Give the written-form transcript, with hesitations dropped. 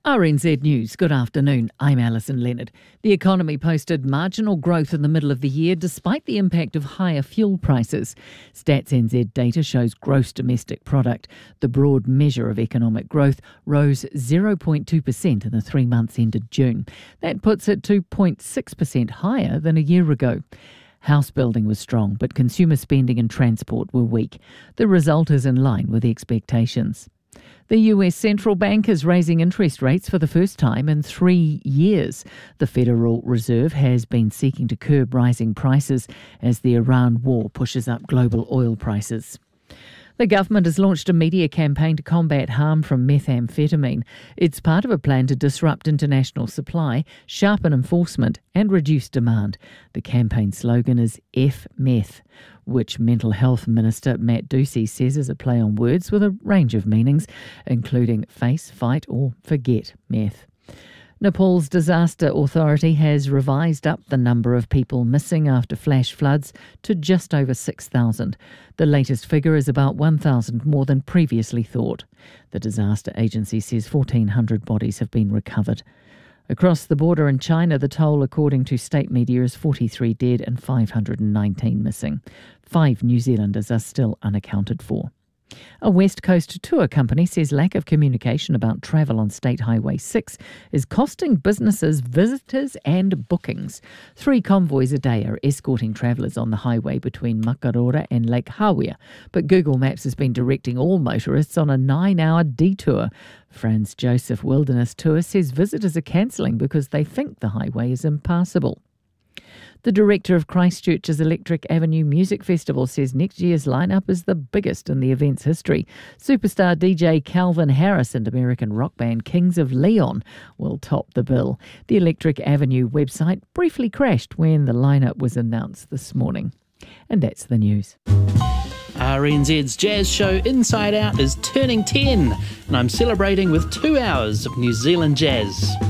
RNZ News, good afternoon. I'm Alison Leonard. The economy posted marginal growth in the middle of the year despite the impact of higher fuel prices. Stats NZ data shows gross domestic product, the broad measure of economic growth, rose 0.2% in the 3 months ended June. That puts it 2.6% higher than a year ago. House building was strong, but consumer spending and transport were weak. The result is in line with expectations. The US Central Bank is raising interest rates for the first time in 3 years. The Federal Reserve has been seeking to curb rising prices as the Iran war pushes up global oil prices. The government has launched a media campaign to combat harm from methamphetamine. It's part of a plan to disrupt international supply, sharpen enforcement and reduce demand. The campaign slogan is F-Meth, which Mental Health Minister Matt Ducey says is a play on words with a range of meanings, including face, fight or forget meth. Nepal's disaster authority has revised up the number of people missing after flash floods to just over 6,000. The latest figure is about 1,000 more than previously thought. The disaster agency says 1,400 bodies have been recovered. Across the border in China, the toll, according to state media, is 43 dead and 519 missing. 5 New Zealanders are still unaccounted for. A West Coast tour company says lack of communication about travel on State Highway 6 is costing businesses visitors and bookings. 3 convoys a day are escorting travellers on the highway between Makarora and Lake Hawea, but Google Maps has been directing all motorists on a 9-hour detour. Franz Joseph Wilderness Tour says visitors are cancelling because they think the highway is impassable. The director of Christchurch's Electric Avenue Music Festival says next year's lineup is the biggest in the event's history. Superstar DJ Calvin Harris and American rock band Kings of Leon will top the bill. The Electric Avenue website briefly crashed when the lineup was announced this morning. And that's the news. RNZ's jazz show Inside Out is turning 10, and I'm celebrating with 2 hours of New Zealand jazz.